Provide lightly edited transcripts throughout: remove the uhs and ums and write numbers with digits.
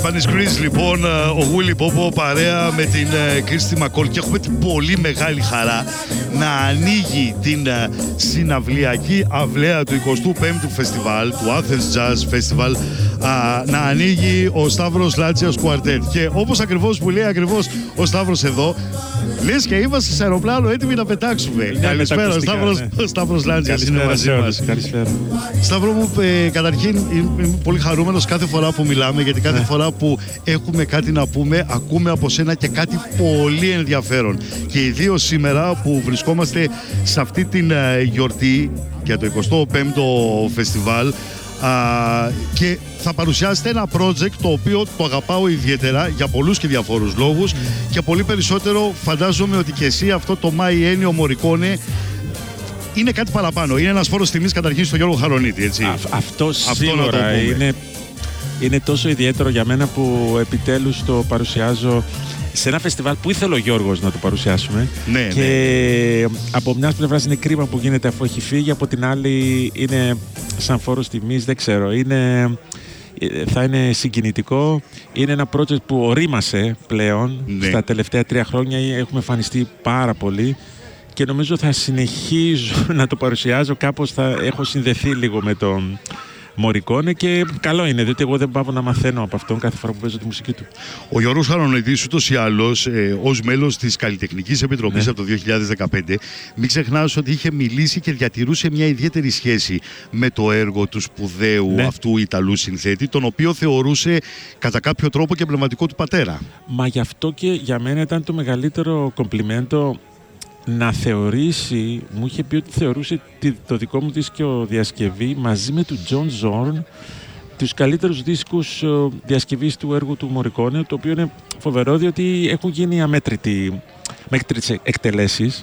Spanish Chris, λοιπόν, ο Γούλι Πόπο παρέα με την Κρίστη Μακόλ και έχουμε την πολύ μεγάλη χαρά να ανοίγει την συναυλιακή αυλαία του 25ου φεστιβάλ, του Athens Jazz Festival, να ανοίγει ο Σταύρος Λάντσιας Κουαρτέτ. Και όπως ακριβώς που λέει ακριβώς ο Σταύρος εδώ, λες και είμαστε σε αεροπλάνο έτοιμοι να πετάξουμε. Καλησπέρα, ο Σταύρος Λάντσιας είναι μαζί μας. Καλησπέρα. Σταύρο μου, καταρχήν είμαι πολύ χαρούμενος κάθε φορά που μιλάμε, γιατί κάθε φορά που έχουμε κάτι να πούμε, ακούμε από σένα και κάτι πολύ ενδιαφέρον. Και ιδίως σήμερα που βρισκόμαστε σε αυτή την γιορτή για το 25ο φεστιβάλ, και θα παρουσιάσετε ένα project το οποίο το αγαπάω ιδιαίτερα για πολλούς και διαφόρους λόγους, και πολύ περισσότερο φαντάζομαι ότι και εσύ αυτό το Mai Ennio Morricone είναι κάτι παραπάνω. Είναι ένας φόρος τιμής καταρχήν στον Γιώργο Χαρονίτη, έτσι. Αυτό σίγουρα είναι τόσο ιδιαίτερο για μένα που επιτέλους το παρουσιάζω σε ένα φεστιβάλ που ήθελε ο Γιώργος να το παρουσιάσουμε. Ναι, και ναι. Από μιας πλευράς είναι κρίμα που γίνεται αφού έχει φύγει, από την άλλη είναι σαν φόρος τιμής, δεν ξέρω. Θα είναι συγκινητικό. Είναι ένα project που ορίμασε πλέον. Ναι. Στα τελευταία 3 χρόνια έχουμε εμφανιστεί πάρα πολύ και νομίζω θα συνεχίζω να το παρουσιάζω. Κάπως θα έχω συνδεθεί λίγο με τον Morricone και καλό είναι, διότι εγώ δεν πάω να μαθαίνω από αυτόν κάθε φορά που παίζω τη μουσική του. Ο Γιώργος Χαρονίτης ούτως ή άλλως ως μέλος της Καλλιτεχνικής Επιτροπής, ναι, από το 2015, μην ξεχνάς ότι είχε μιλήσει και διατηρούσε μια ιδιαίτερη σχέση με το έργο του σπουδαίου, ναι, αυτού Ιταλού συνθέτη, τον οποίο θεωρούσε κατά κάποιο τρόπο και πνευματικό του πατέρα. Μα γι' αυτό και για μένα ήταν το μεγαλύτερο κομπλιμέντο να θεωρήσει, μου είχε πει ότι θεωρούσε το δικό μου δίσκο διασκευή μαζί με του John Zorn τους καλύτερους δίσκους διασκευής του έργου του Morricone, το οποίο είναι φοβερό διότι έχουν γίνει αμέτρητες εκτελέσεις,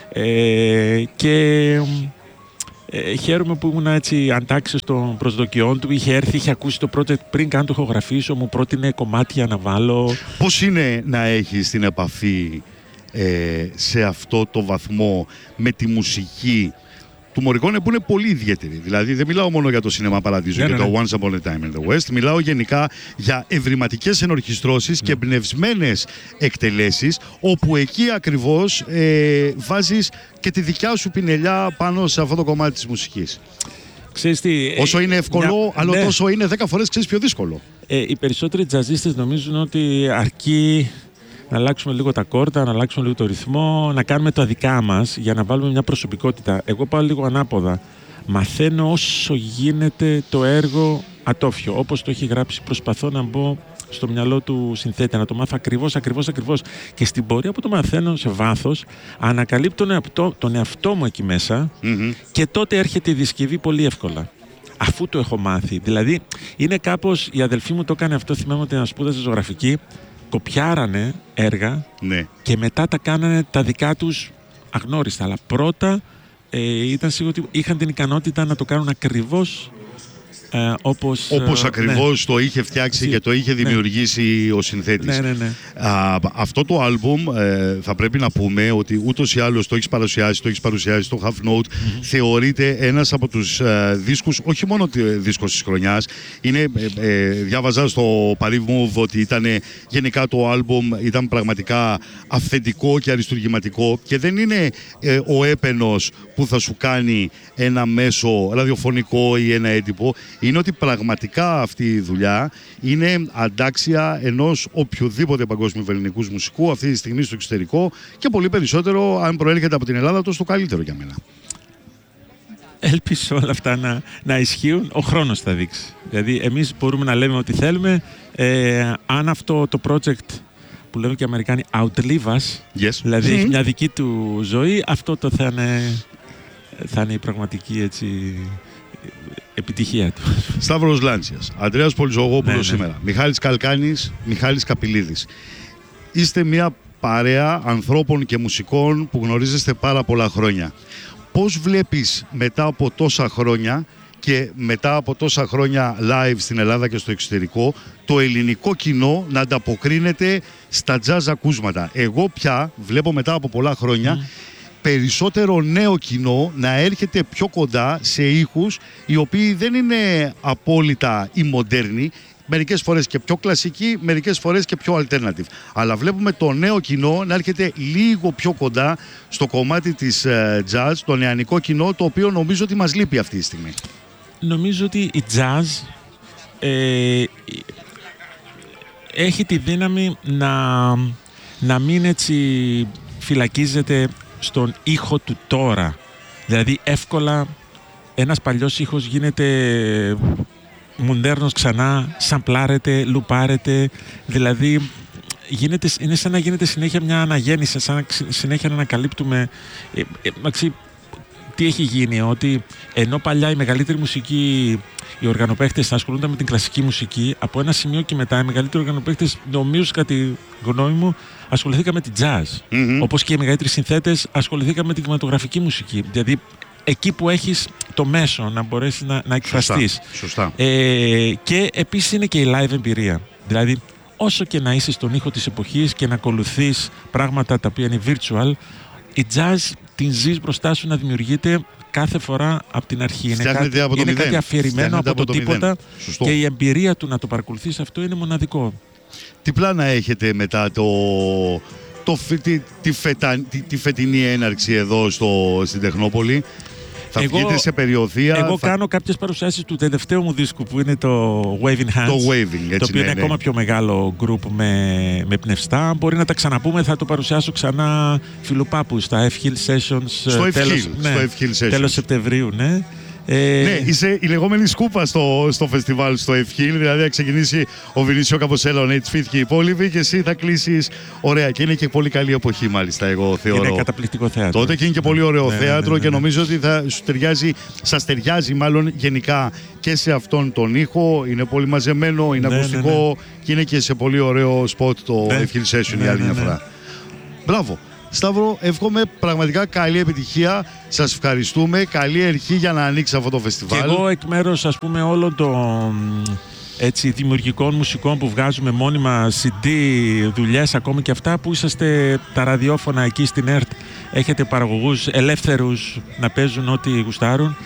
και χαίρομαι που ήμουν έτσι αντάξιος των προσδοκιών του. Είχε έρθει, είχε ακούσει το project πριν καν το ηχογραφήσω, μου πρότεινε κομμάτια να βάλω. Πώς είναι να έχεις την επαφή σε αυτό το βαθμό με τη μουσική του Morricone, που είναι πολύ ιδιαίτερη? Δηλαδή δεν μιλάω μόνο για το Cinema Paradiso και το Once Upon a Time in the West, μιλάω γενικά για ευρηματικές ενορχιστρώσεις και εμπνευσμένες εκτελέσεις, όπου εκεί ακριβώς βάζεις και τη δικιά σου πινελιά πάνω σε αυτό το κομμάτι της μουσικής. Ξέρεις τι, όσο είναι εύκολο, αλλά ναι, τόσο είναι 10 φορές πιο δύσκολο. Οι περισσότεροι τζαζίστες νομίζουν ότι αρκεί να αλλάξουμε λίγο τα κόρτα, να αλλάξουμε λίγο το ρυθμό, να κάνουμε τα δικά μας για να βάλουμε μια προσωπικότητα. Εγώ πάω λίγο ανάποδα. Μαθαίνω όσο γίνεται το έργο ατόφιο. Όπως το έχει γράψει, προσπαθώ να μπω στο μυαλό του συνθέτη, να το μάθω ακριβώς. Και στην πορεία που το μαθαίνω σε βάθος, ανακαλύπτω τον εαυτό μου εκεί μέσα, και τότε έρχεται η διασκευή πολύ εύκολα. Αφού το έχω μάθει. Δηλαδή, είναι κάπως, η αδελφή μου το έκανε αυτό, θυμάμαι ότι σπούδασε ζωγραφική. Κοπιάρανε έργα, ναι, και μετά τα κάνανε τα δικά τους αγνώριστα. Αλλά πρώτα ήταν σίγουρο ότι είχαν την ικανότητα να το κάνουν ακριβώς όπως ακριβώς, ναι, το είχε φτιάξει και το είχε δημιουργήσει, ναι, ο συνθέτης. Ναι. Αυτό το άλμπουμ θα πρέπει να πούμε ότι ούτως ή άλλως το έχεις παρουσιάσει στο Half Note. Θεωρείται ένας από τους δίσκους, όχι μόνο δίσκος της χρονιάς. Είναι, διάβαζα στο Paris Move ότι ήταν γενικά το άλμπουμ ήταν πραγματικά αυθεντικό και αριστουργηματικό, και δεν είναι ο έπαινος που θα σου κάνει ένα μέσο ραδιοφωνικό ή ένα έντυπο. Είναι ότι πραγματικά αυτή η δουλειά είναι αντάξια ενός οποιοδήποτε παγκόσμιου ελληνικού μουσικού αυτή τη στιγμή στο εξωτερικό, και πολύ περισσότερο αν προέρχεται από την Ελλάδα, τόσο το καλύτερο για μένα. Ελπίζω όλα αυτά να ισχύουν. Ο χρόνος θα δείξει. Δηλαδή εμείς μπορούμε να λέμε ό,τι θέλουμε. Αν αυτό το project που λέμε και οι Αμερικάνοι outlive us, δηλαδή έχει μια δική του ζωή, αυτό το θα είναι η πραγματική, έτσι, επιτυχία του. Σταύρος Λάντσιας, Ανδρέας Πολυζωγόπουλος σήμερα, Μιχάλης Καλκάνης, Μιχάλης Καπηλίδης. Είστε μια παρέα ανθρώπων και μουσικών που γνωρίζεστε πάρα πολλά χρόνια. Πώς βλέπεις μετά από τόσα χρόνια και μετά από τόσα χρόνια live στην Ελλάδα και στο εξωτερικό, το ελληνικό κοινό να ανταποκρίνεται στα jazz ακούσματα? Εγώ πια βλέπω μετά από πολλά χρόνια περισσότερο νέο κοινό να έρχεται πιο κοντά σε ήχους οι οποίοι δεν είναι απόλυτα οι μοντέρνοι, μερικές φορές και πιο κλασική, μερικές φορές και πιο alternative. Αλλά βλέπουμε το νέο κοινό να έρχεται λίγο πιο κοντά στο κομμάτι της jazz, το νεανικό κοινό, το οποίο νομίζω ότι μας λείπει αυτή τη στιγμή. Νομίζω ότι η jazz έχει τη δύναμη να μην έτσι φυλακίζεται στον ήχο του τώρα. Δηλαδή εύκολα ένας παλιός ήχος γίνεται μοντέρνος ξανά, σαμπλάρεται, λουπάρεται, δηλαδή είναι σαν να γίνεται συνέχεια μια αναγέννηση, σαν να συνέχεια να ανακαλύπτουμε τι έχει γίνει, ότι ενώ παλιά η μεγαλύτερη μουσική, οι οργανοπαίχτες ασχολούνταν με την κλασική μουσική, από ένα σημείο και μετά οι μεγαλύτεροι οργανοπαίχτες, νομίζω κατά τη γνώμη μου, ασχοληθήκαμε με την jazz. Όπως και οι μεγαλύτεροι συνθέτες ασχοληθήκαμε με την κινηματογραφική μουσική. Δηλαδή εκεί που έχεις το μέσο να μπορέσεις να εκφραστείς. Σωστά. Και επίσης είναι και η live εμπειρία. Δηλαδή όσο και να είσαι στον ήχο της εποχής και να ακολουθείς πράγματα τα οποία είναι virtual, η jazz την ζεις μπροστά σου να δημιουργείται κάθε φορά από την αρχή. Είναι κάτι αφιερημένο από το τίποτα και η εμπειρία του να το παρακολουθείς αυτό είναι μοναδικό. Τι πλάνα έχετε μετά τη φετινή έναρξη εδώ στην Τεχνόπολη? Θα βγείτε σε περιοδεία? Εγώ κάνω κάποιες παρουσιάσεις του τελευταίου μου δίσκου που είναι το Waving Hands. Το Waving, έτσι, το οποίο είναι ακόμα πιο μεγάλο γκρουπ με πνευστά. Μπορεί να τα ξαναπούμε, θα το παρουσιάσω ξανά Φιλουπάπου στα F-Hill Sessions. Στο F-Hill Sessions. Τέλος Σεπτεμβρίου, ναι. Ναι, είσαι η λεγόμενη σκούπα στο φεστιβάλ στο F-Hill. Δηλαδή θα ξεκινήσει ο Βινίσιο Καποσέλα, ο Νέιτ Σμιθ και οι υπόλοιποι και εσύ θα κλείσεις ωραία. Και είναι και πολύ καλή εποχή, μάλιστα, εγώ θεωρώ. Είναι καταπληκτικό θέατρο. Τότε και είναι και πολύ ωραίο θέατρο και νομίζω ότι σας ταιριάζει μάλλον γενικά και σε αυτόν τον ήχο. Είναι πολύ μαζεμένο, είναι ακουστικό και είναι και σε πολύ ωραίο σποτ το F-Hill Session για άλλη μια φορά. Μπράβο. Σταύρο, εύχομαι πραγματικά καλή επιτυχία. Σας ευχαριστούμε. Καλή αρχή για να ανοίξει αυτό το φεστιβάλ. Και εγώ εκ μέρους, ας πούμε, όλων των δημιουργικών μουσικών που βγάζουμε μόνιμα, CD, δουλειές, ακόμη και αυτά που είσαστε τα ραδιόφωνα εκεί στην ΕΡΤ, έχετε παραγωγούς ελεύθερους να παίζουν ό,τι γουστάρουν.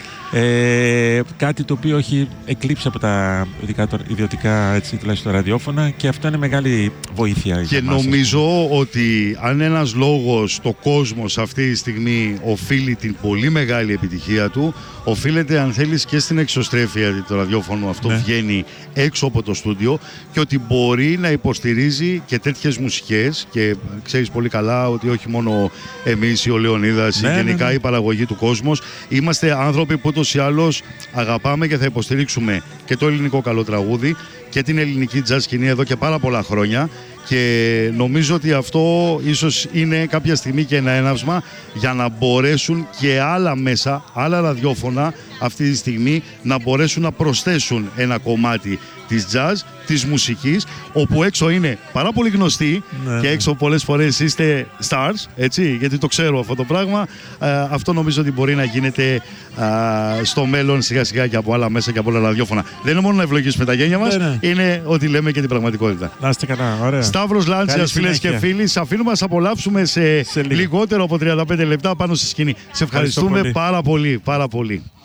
Κάτι το οποίο έχει εκλείψει από τα ιδιωτικά τουλάχιστον ραδιόφωνα και αυτό είναι μεγάλη βοήθεια. Και νομίζω ότι αν ένας λόγος το κόσμος αυτή τη στιγμή οφείλει την πολύ μεγάλη επιτυχία του, οφείλεται αν θέλεις και στην εξωστρέφεια, γιατί το ραδιόφωνο αυτό βγαίνει έξω από το στούντιο και ότι μπορεί να υποστηρίζει και τέτοιες μουσικές και ξέρεις πολύ καλά ότι όχι μόνο εμείς, ο Λεωνίδας, γενικά η παραγωγή του κόσμος, είμαστε άνθρωποι που ούτως ή άλλως αγαπάμε και θα υποστηρίξουμε και το ελληνικό καλό τραγούδι και την ελληνική jazz σκηνή εδώ και πάρα πολλά χρόνια και νομίζω ότι αυτό ίσως είναι κάποια στιγμή και ένα έναυσμα για να μπορέσουν και άλλα μέσα, άλλα ραδιόφωνα αυτή τη στιγμή να μπορέσουν να προσθέσουν ένα κομμάτι της jazz, της μουσικής, όπου έξω είναι πάρα πολύ γνωστοί και έξω πολλές φορές είστε stars, έτσι, γιατί το ξέρω αυτό το πράγμα. Αυτό νομίζω ότι μπορεί να γίνεται στο μέλλον σιγά σιγά και από άλλα μέσα και από άλλα ραδιόφωνα. Δεν είναι μόνο να ευλογήσουμε τα γένια μας, είναι ότι λέμε και την πραγματικότητα. Να είστε καλά, ωραία. Σταύρος Λάντσιας, φίλες και φίλοι, σας αφήνουμε να σας απολαύσουμε σε λιγότερο από 35 λεπτά πάνω στη σκηνή. Σε ευχαριστούμε πάρα πολύ, πάρα πολύ.